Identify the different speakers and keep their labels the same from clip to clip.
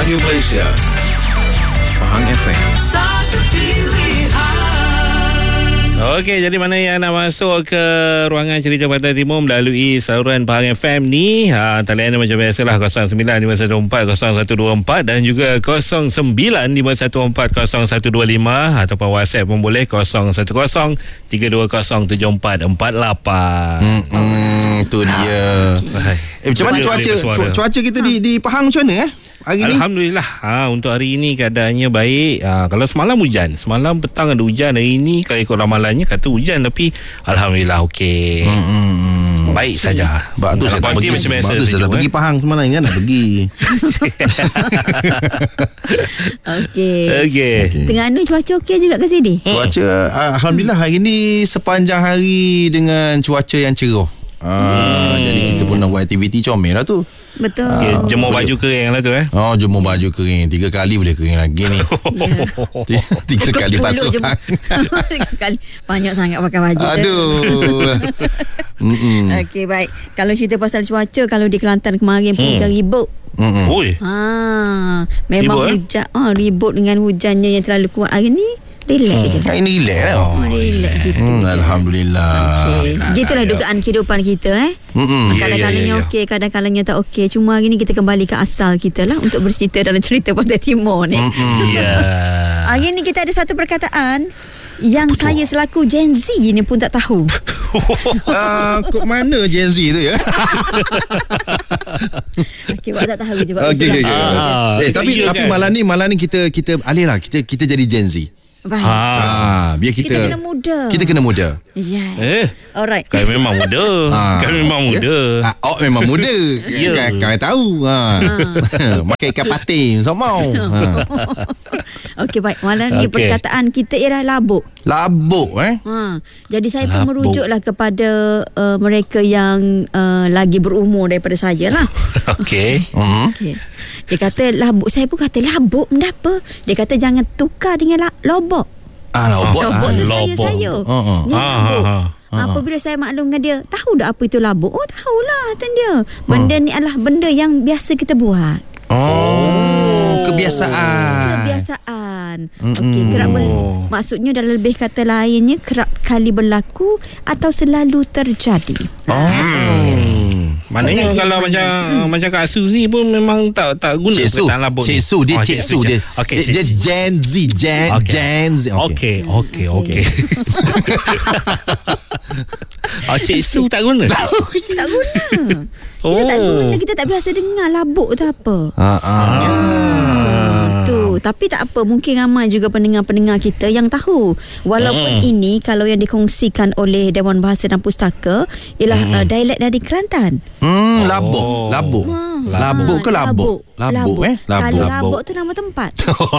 Speaker 1: Radio Malaysia, Pahang FM. Satu pilihan.
Speaker 2: Okey, jadi mana yang nak masuk ke ruangan cerita Pantai Timur melalui saluran Pahang FM ni, talian macam biasalah 09-514-0124 dan juga 09-514-0125 ataupun WhatsApp pun boleh 010-320-7448.
Speaker 3: Itu dia. Macam mana cuaca kita di Pahang macam mana hari ni?
Speaker 2: Alhamdulillah. Untuk hari ini keadaannya baik. Kalau semalam hujan, semalam petang ada hujan, hari ini kalau ikut ramalannya kata hujan, tapi alhamdulillah okey. Baik saja.
Speaker 3: Sebab tu saya tak pergi. Sebab tu saya tak pergi Pahang semalam kan, nak pergi.
Speaker 4: Okey. Terengganu cuaca okey juga ke sini?
Speaker 3: Cuaca alhamdulillah hari ni sepanjang hari dengan cuaca yang cerah. Jadi kita pun nak buat aktiviti comel lah tu.
Speaker 4: Betul.
Speaker 2: Jemur baju kering lah tu
Speaker 3: jemur baju kering 3 kali boleh kering lagi ni. 3 kali basuhan.
Speaker 4: 3 kali. Banyak sangat pakai baju.
Speaker 3: Aduh.
Speaker 4: Okey, baik. Kalau cerita pasal cuaca, kalau di Kelantan kemarin pun hujan ribut.
Speaker 2: Oi.
Speaker 4: Memang ribut, hujan. Ribut dengan hujannya yang terlalu kuat. Hari ni relax je.
Speaker 3: Hari ni relax lah.
Speaker 4: Relax gitu.
Speaker 3: Alhamdulillah.
Speaker 4: Gitulah dugaan kehidupan kita Kadang-kadangnya okey, kadang-kadangnya tak okey. Cuma hari ni kita kembali ke asal kita lah untuk bercerita dalam cerita Pantai Timur ni. Hari ni kita ada satu perkataan yang saya selaku Gen Z ni pun tak tahu.
Speaker 3: Kok mana Gen Z tu ya?
Speaker 4: Okey, buat tak tahu je.
Speaker 3: Tapi malam ni kita alih lah, kita jadi Gen Z.
Speaker 4: Baik.
Speaker 3: Biar kita
Speaker 4: kena muda.
Speaker 3: Kita kena muda.
Speaker 4: Yes. Alright.
Speaker 2: Kau memang muda. Kau memang muda.
Speaker 3: Memang muda. Kau tahu. Makan ikan patin semua.
Speaker 4: Okey, baik. Malam ni perkataan kita ialah labuk.
Speaker 3: Labuk
Speaker 4: Jadi saya pun merujuklah kepada mereka yang lagi berumur daripada saya lah.
Speaker 2: Okey.
Speaker 4: Dia kata labuk. Saya pun kata labuk benda apa? Dia kata jangan tukar dengan lobok. Lobok tu saya. Ni labuk. Apabila saya maklum dengan dia, tahu tak apa itu labuk? Oh, tahulah kata dia. Benda ni adalah benda yang biasa kita buat. Kebiasaan. Okey, maksudnya dalam lebih kata lainnya kerap kali berlaku atau selalu terjadi.
Speaker 2: Maknanya kalau macam Kak Su ni pun memang tak guna perkataan labuk ni.
Speaker 3: Cik Su dia. Dia Gen Z. Gen Z.
Speaker 2: Okey. Cik Su tak guna.
Speaker 4: Tak guna. Kita tak guna. Kita tak biasa dengar labuk tu apa. Tapi tak apa, mungkin ramai juga pendengar-pendengar kita yang tahu. Walaupun ini kalau yang dikongsikan oleh Dewan Bahasa dan Pustaka ialah dialek dari Kelantan.
Speaker 3: Labuk. Labuk ke labuk? Labuk.
Speaker 4: Kalau labuk tu nama tempat.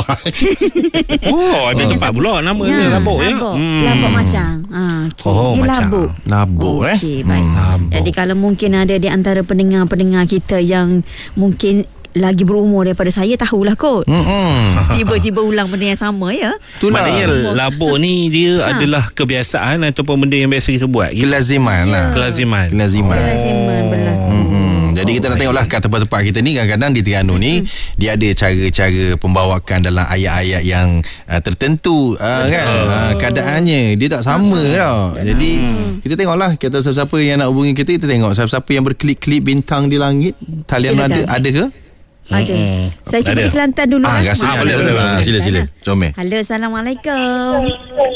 Speaker 2: Ada tempat pula nama dia labuk ya.
Speaker 4: Labuk macam. Ini labuk.
Speaker 3: Labuk
Speaker 4: Okey, baik. Jadi kalau mungkin ada di antara pendengar-pendengar kita yang mungkin lagi berumur daripada saya, tahulah kot. Tiba-tiba ulang benda yang sama ya.
Speaker 2: Maknanya labuk ni dia adalah kebiasaan ataupun benda yang biasa kita buat.
Speaker 3: Kelaziman lah.
Speaker 2: Kelaziman
Speaker 4: berlaku.
Speaker 3: Jadi kita nak tengoklah kat tempat-tempat kita ni, kadang-kadang di Terengganu ni dia ada cara-cara pembawakan dalam ayat-ayat yang tertentu kan. Keadaannya dia tak sama tau. Jadi kita tengoklah, kita siapa-siapa yang nak hubungi kita tengok siapa-siapa yang berkelip-kelip bintang di langit. Talian ada ke?
Speaker 4: Ada. Saya cuba di Kelantan dulu.
Speaker 3: Rasanya ada. Sila. Comel.
Speaker 4: Halo, Assalamualaikum.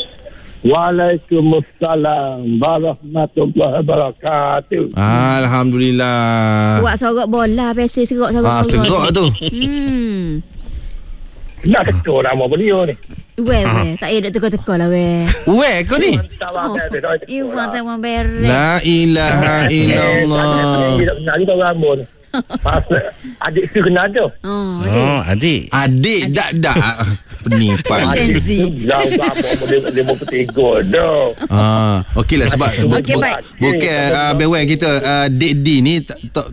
Speaker 5: Waalaikumsalam warahmatullahi wabarakatuh.
Speaker 3: Alhamdulillah.
Speaker 4: Buat sorok bola biasa, serok
Speaker 3: serok tu.
Speaker 5: Nak tekor nama beliau ni.
Speaker 4: Weh, tak payah nak tekor-tekor lah weh.
Speaker 3: Weh kau ni?
Speaker 4: Iwan tak mau beres.
Speaker 3: La ilaha illallah.
Speaker 5: Nak kita rambut. Pasal adik tu kena ada.
Speaker 2: Adik
Speaker 3: dak penipuan.
Speaker 5: Jauh apa dia mau petegor dah.
Speaker 3: Okeylah sebab bukan beware kita Dek D ni tak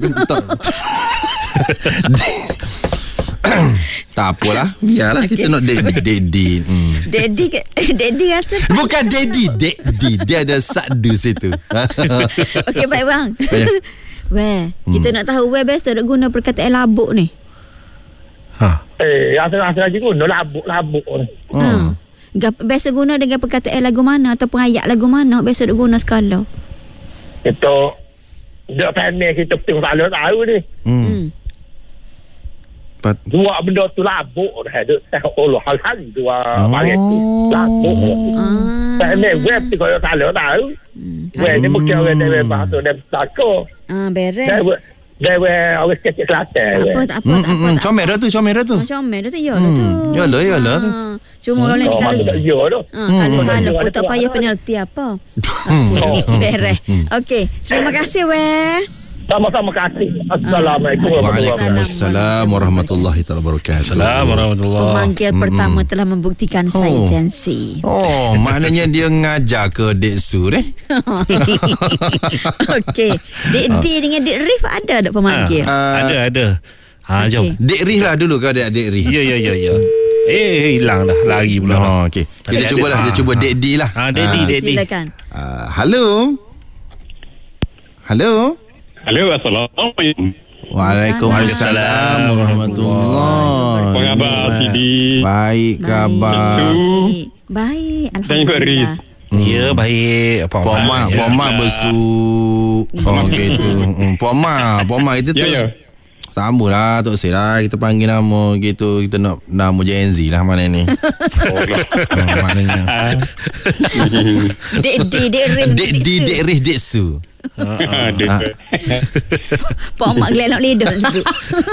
Speaker 3: tak apalah, biarlah kita nak Dek D.
Speaker 4: Dek D rasa
Speaker 3: bukan Daddy, Dek D dia ada sadu situ.
Speaker 4: Okey, baik bang. Weh, kita nak tahu weh biasa nak guna perkataan labuk ni.
Speaker 5: Rasa-rasa je guna labuk ni.
Speaker 4: Biasa guna dengan perkataan lagu mana ataupun ayat lagu mana biasa duk guna sekala?
Speaker 5: Kita dak pandai kita betul tak tahu ni. Dua benda tu labuk dah. Allah hal-hal dua bagi tu labuk. Pandai web tu kalau tak tahu. Web ni bukan orang dari bahasa dan sako.
Speaker 4: Beres.
Speaker 5: Dia orang kecil Kelantan.
Speaker 4: Tak apa.
Speaker 3: Comel dah tu.
Speaker 4: Comel dah tu ya lah tu.
Speaker 3: Yalah tu.
Speaker 4: Cuma orang ni kalau salah pun tak payah penalti apa. Beres. Okey, terima kasih weh.
Speaker 5: Sama-sama kasih. Assalamualaikum
Speaker 3: Waalaikumsalam warahmatullahi wabarakatuh.
Speaker 2: Assalamualaikum warahmatullahi.
Speaker 4: Pemanggil pertama telah membuktikan saya jansi.
Speaker 3: Maknanya dia ngajar ke Dek Su deh.
Speaker 4: Okey. Dek D dengan Dek Rif ada tak pemanggil?
Speaker 2: Ada. Jom.
Speaker 3: Dek Rif lah dulu kau Dek Rif.
Speaker 2: Ya. Hilang dah. Lari pula.
Speaker 3: Okey. Kita cuba Dek D lah.
Speaker 2: Dek D.
Speaker 4: Silakan.
Speaker 3: Halo.
Speaker 6: Halo, Assalamualaikum.
Speaker 3: Waalaikumsalam warahmatullahi.
Speaker 6: Apa khabar, Sidi?
Speaker 3: Baik khabar.
Speaker 4: Baik.
Speaker 6: Alhamdulillah.
Speaker 2: Ya, baik.
Speaker 3: Poma besuk. Gitu. Poma itu tu. Sama lah Tok Sir lah. Kita panggil nama gitu. Kita nak nama Gen Z lah mana ni. Maknanya Dek Rif Dek Su.
Speaker 4: Pak Mak gelak lidah sebut.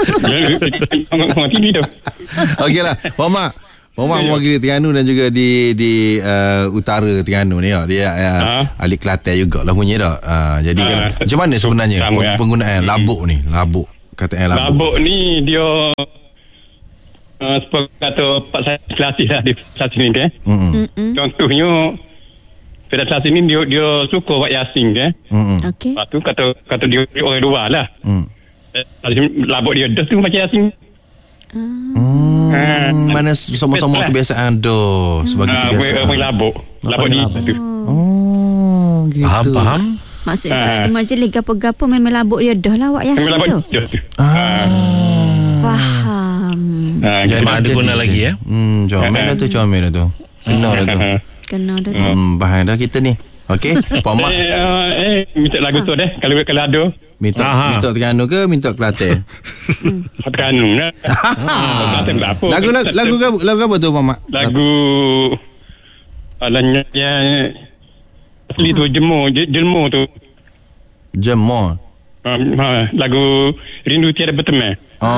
Speaker 3: Okey lah Pak Mak mewakili Terengganu dan juga di utara Terengganu ni dia ahli Kelantan jugalah punya dah. Jadi kan macam mana sebenarnya penggunaan labuk ni? Labuk kataan labuk.
Speaker 6: Labuk ni dia seperti kata Pak saya kelas lah di kelas ni kan. Contohnya pada kelas ini dia suka buat yasin kan.
Speaker 4: Okey.
Speaker 6: Lepas tu kata dia orang luar lah. Labuk dia dah tu macam yasin.
Speaker 3: Mana sama-sama kebiasaan doh sebagai kebiasaan.
Speaker 6: Labuk ni tu.
Speaker 3: Gitu.
Speaker 2: Faham?
Speaker 4: Maksudnya majlis gapo-gapo memang labuk dia dah lah awak yasin tu. Faham.
Speaker 2: Memang ada guna lagi ya.
Speaker 3: Comel dah tu. Kena dah tu. Bahan dah kita ni. Okey, Pak Mak.
Speaker 6: Minta lagu tu deh kalau ada.
Speaker 3: Minta Terengganu ke minta Kelantan?
Speaker 6: Terengganu lah.
Speaker 3: Lagu apa tu Pak Mak?
Speaker 6: Lagu alanya asli tu Jemur tu.
Speaker 3: Jemur.
Speaker 6: Lagu Rindu Tiada Berteman.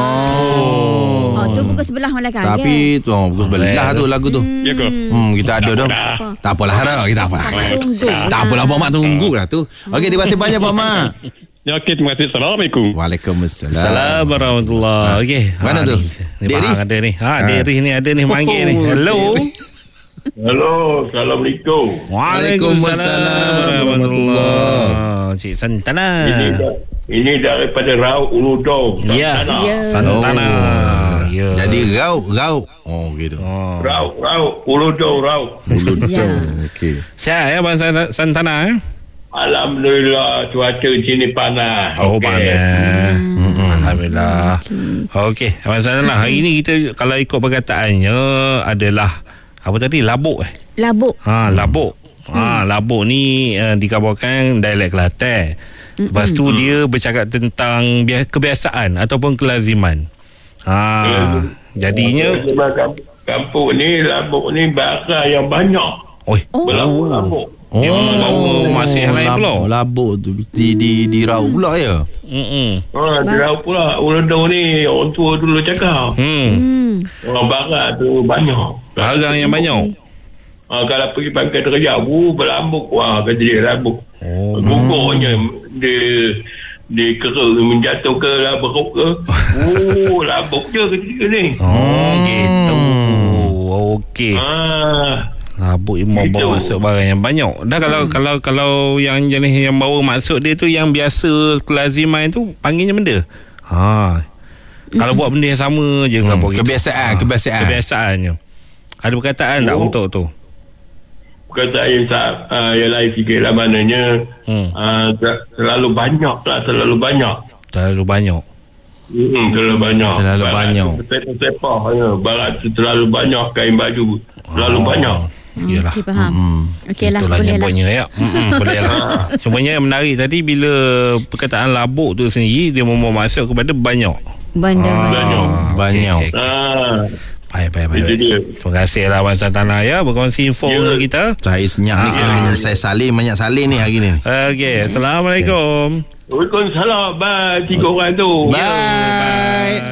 Speaker 4: Tu pukul sebelah malam kan.
Speaker 3: Tapi tu pukul sebelah tu lagu tu.
Speaker 6: Ya ke?
Speaker 3: Kita ada dah. Tak apalah dah. Kita apalah. Tak apalah Pak Mak tunggu lah tu. Okey, terima kasih banyak Pak Mak.
Speaker 6: Ya, okey, terima kasih. Assalamualaikum.
Speaker 3: Waalaikumsalam.
Speaker 2: Assalamualaikum warahmatullahi. Okey.
Speaker 3: Mana tu?
Speaker 2: Dek Rif ada ni. Dek Rif ni ada ni manggil ni.
Speaker 5: Halo, Assalamualaikum.
Speaker 2: Waalaikumsalam warahmatullahi. Cik Santana.
Speaker 5: Ini daripada Rauk Uludong.
Speaker 2: Ya. Santana. Ya.
Speaker 3: Jadi Rauk. Gitu.
Speaker 5: Rauk Uludong.
Speaker 3: Okey.
Speaker 2: Sihat ya Bang Santana
Speaker 5: Alhamdulillah cuaca sini panas.
Speaker 2: Panas. Alhamdulillah. Okey, Abang Santana hari ni kita kalau ikut perkataannya adalah apa tadi? Labuk.
Speaker 4: Labuk.
Speaker 2: Labuk. Labuk ni dikabarkan dialek Kelantan. Lepas tu dia bercakap tentang kebiasaan ataupun kelaziman. Jadinya
Speaker 5: kampung ni labuk ni bahasa yang banyak. Labuk.
Speaker 2: Bawa masih yang lain pula.
Speaker 3: Labuk tu di Rauk pula ya.
Speaker 5: Di Rauk pula. Uludong ni orang tua dulu cakap. Orang barat tu banyak.
Speaker 2: Barang yang banyak.
Speaker 5: Kalau pergi pangkat kerja, berlambuk. Kata dia labuk. Gugurnya dia kera menjatuh ke labuk ke. Labuk je ketika ni.
Speaker 2: Gitu. Okey. Labuk bawa masuk barang yang banyak. Dah kalau yang jenis yang bawa masuk dia tu yang biasa kelaziman tu panggilnya benda. Kalau buat benda yang sama je kebiasaannya. Ada perkataan tak untuk tu?
Speaker 5: Perkataan yang lain sikit lah maknanya terlalu banyak. Terlalu banyak. Sepah barat tu terlalu banyak, kain baju terlalu banyak.
Speaker 2: Yalah.
Speaker 4: Okey, faham. Okey lah,
Speaker 2: Itulah
Speaker 4: boleh
Speaker 2: nyebutnya ya. Boleh lah. Semuanya yang menarik tadi bila perkataan labuk tu sendiri dia bermaksud kepada banyak.
Speaker 4: Banyak.
Speaker 3: Banyak.
Speaker 2: Baik.
Speaker 5: Itu dia.
Speaker 2: Terima kasih lah Wan Santana ya berkongsi info dengan kita.
Speaker 3: Saya senyap ni kena saya salin banyak salin ni hari ni.
Speaker 2: Okey, Assalamualaikum.
Speaker 5: Waalaikumsalam. Bye. 3 orang tu.
Speaker 3: Bye.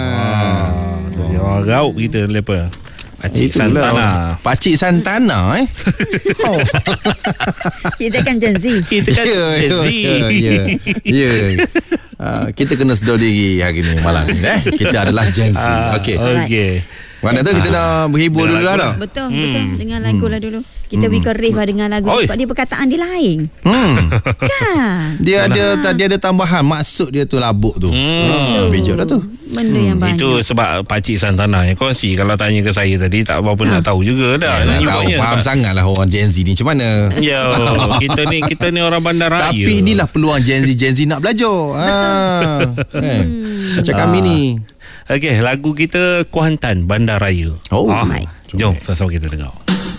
Speaker 2: Orang raut kita lepas. Pakcik Santana.
Speaker 3: Pakcik Santana Oh.
Speaker 4: Kita kan Gen Z.
Speaker 2: Kita kan Gen Z.
Speaker 3: Ya. Kita kena sedar diri hari ni malam ni Kita adalah Gen Z. Okey. Mana tu kita nak berhibur dulu lah.
Speaker 4: Betul. Dengan lagu lah dulu. Kita beri rave lah dengan lagu sebab dia perkataan dia lain. Kan?
Speaker 3: Dia ada tambahan maksud dia tu labuk tu. Bijak dah tu.
Speaker 4: Benda yang banyak.
Speaker 2: Itu sebab Pakcik Santana yang kongsi. Kalau tanya ke saya tadi tak apa-apa nak tahu juga dah.
Speaker 3: Tahu faham sangat lah orang Gen Z ni macam mana.
Speaker 2: Ya, kita ni orang bandar raya.
Speaker 3: Tapi inilah peluang Gen Z nak belajar. Macam kami ni.
Speaker 2: Okey, lagu kita Kuantan Bandar Raya.
Speaker 3: Oh.
Speaker 2: Jom sama-sama kita dengar.